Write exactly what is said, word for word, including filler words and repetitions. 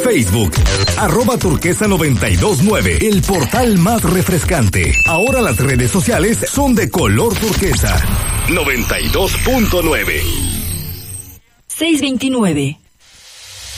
Facebook, arroba turquesa noventa y dos nueve, el portal más refrescante. Ahora las redes sociales son de color turquesa. noventa y dos punto nueve. seiscientos veintinueve.